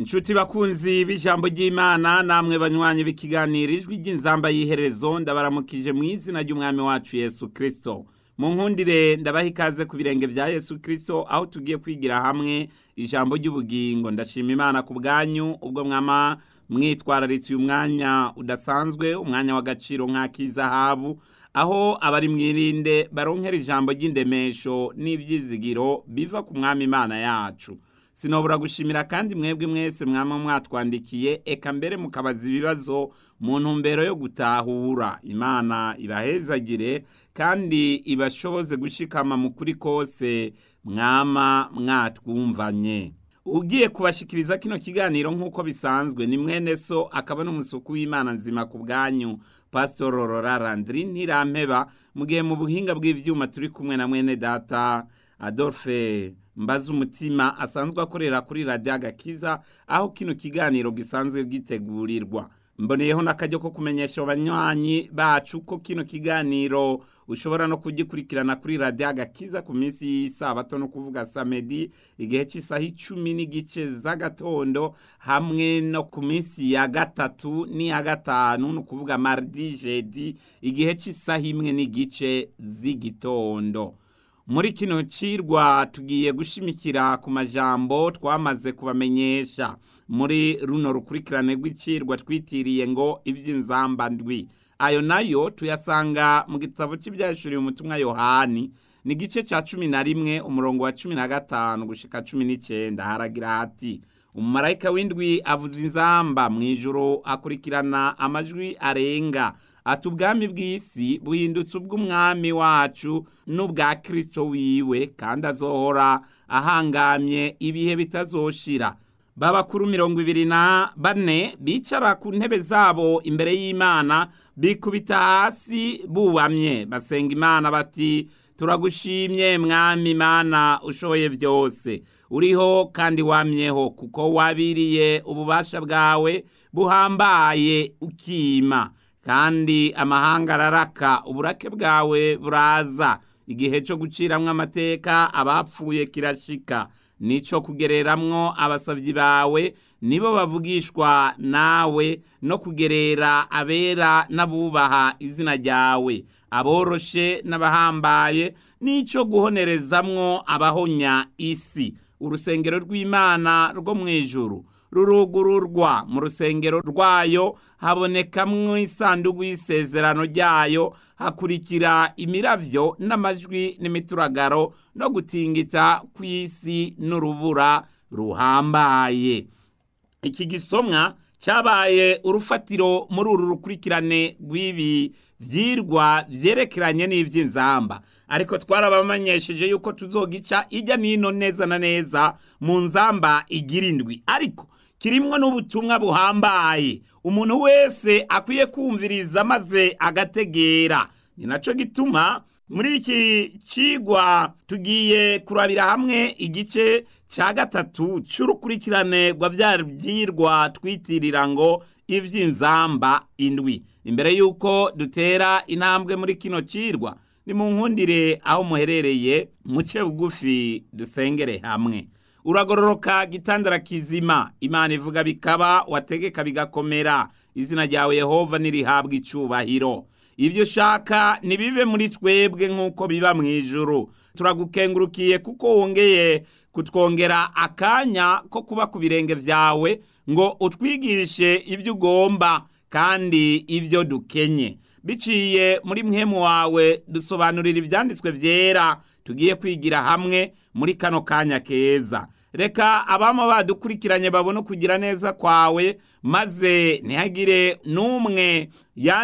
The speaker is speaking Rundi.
Inshuti bakunzi b'ijambo ry'Imana namwe banywanyi b'ikiganiro ijwi ry'inzamba y'iherezo ndabaramukije mu izina ry'umwami wacu Yesu Kristo. Mu nkundire ndabaha ikaze ku birenge vya Yesu Kristo aho tugiye kwigira hamwe ijambo ry'ubugingo. Ndashima Imana ku bwanyu ubwo mwama mwitwararitse uyu mwanya udasanzwe, umwanya w'agaciro nk'ak'izahabu, aho abari mwirinde baronkera ijambo ry'indemesho n'ivyizigiro biva ku mwami Imana yacu. Sinobura gushimira kandi mwebwe mwese mwama mwatwandikiye eka mbere mukabaza ibibazo mu ntumbero yo gutahura. Imana ibahezagire kandi ibashoboze gushikama mu kuri kose mwama mwatwumvanye. Ugiye kubashikiriza kino kiganiro nk'uko bisanzwe ni mwene so akaba n'umusuku w'Imana nzima ku bwanyu Pastor Aurora Landry Ntirampeba, mu gihe mu buhinga bw'ivyuma turi kumwe na mwene data Adolphe Mbaza umutima asanzwe akorera kuri Radio Agakiza aho kino kiganiro gisanzwe gitegurirwa. Mboneyeho n'akaryo ko kumenyesha abanywanyi bacu ko kino kiganiro ushobora no kugikurikirana kuri Radio Agakiza ku minsi y'Isabato, no kuvuga samedi igihe cy'isaha 10:15 z'agatondo, hamwe no ku minsi ya gatatu n'iya gatanu, no kuvuga mardi jeudi igihe cy'isaha 1:15 z'igitondo. Muri kino cirwa tugiye gushimikira ku majambo twamaze kubamenyesha muri runo rukurikirane rw'icirwa twitiriye ngo ivy'inzamba ndwi. Ayo nayo tuyasanga mu gitabo cy'ivyashuriye umutumwa Yohani ni gice ca 11 umurongo wa 15 gushika 19. Haragira hati: umumarayika w'indwi avuza inzamba mw'ijuru akurikirana amajwi arenga ati ubwami bw'isi buhindutse ubw'umwami wacu n'ubwa Kristo wiwe, kandi azohora ahangamye ibihe bitazoshira. Babakuru 24 bicara ku ntebe zabo imbere y'Imana bikubita hasi bubamye basenga Imana bati: turagushimye mwami Imana ushoboye byose, uriho kandi wamyeho, kuko wabiriye ububasha bwawe buhambaye ukima, kandi amahanga araraka uburake bwawe buraza. Igihe cyo guciramwo amateka abapfuye kirashika, nico kugereramwo abasavyi bawe, nibo bavugishwa nawe, no kugerera abera n'abubaha izina ryawe, aboroshe n'abahambaye, nico guhonerezamwo abahonya isi. Urusengero rw'Imana rwo mw'ijuru rurugururwa, mu rusengero rwayo habonekamwo isanduku y'isezerano ryayo, hakurikira imiravyo n'amajwi n'imituragaro no gutingita kw'isi n'urubura ruhambaye. Iki gisomwa cabaye urufatiro muri uru rukurikirane rw'ibi vyirwa vyerekeranye n'ivy'inzamba, ariko twarabamenyesheje yuko tuzogica ijya nino neza na neza mu nzamba igira indwi, ariko kirimwo n'ubutumwa buhambaye umuntu wese akwiye kumviriza maze agategera. Ni naco gituma muri iki cigwa tugiye kurabira hamwe igice ca gatatu c'urukurikirane rwa vya vyirwa twitirira ngo ivy'inzamba indwi. Imbere yuko dutera intambwe muri kino cirwa, ni mu nkundire aho muherereye muce bugufi dusengere hamwe. Uragororoka gitandara kizima, Imana ivuga bikaba, wategeka bigakomera, izina ryawe Yehova nirihabwa icubahiro. Ivyo shaka nibibe muri twebwe nk'uko biba mw'ijuru. Turagukengurukiye kuko wongeye kutwongera akanya ko kuba ku birenge vyawe ngo utwigishe ivyo ugomba kandi ivyo dukenye. Biciye muri mpwemu wawe dusobanurira ivyanditswe vyera tugiye kwigira hamwe muri kano kanya keza. Reka abama badukurikiranye babone kugira neza kwawe, maze ntihagire n'umwe